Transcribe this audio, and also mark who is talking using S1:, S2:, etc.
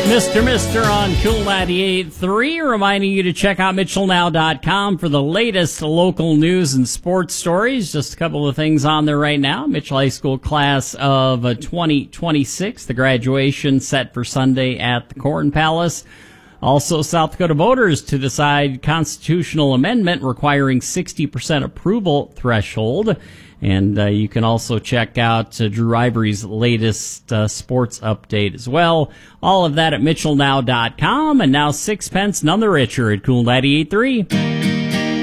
S1: Mister on Cool 98.3, reminding you to check out MitchellNow.com for the latest local news and sports stories. Just a couple of things on there right now. Mitchell High School class of 2026, the graduation set for Sunday at the Corn Palace. Also, South Dakota voters to decide constitutional amendment requiring 60% approval threshold. And you can also check out Drew Ivory's latest sports update as well. All of that at MitchellNow.com. And now sixpence, none the richer at Cool 98.3.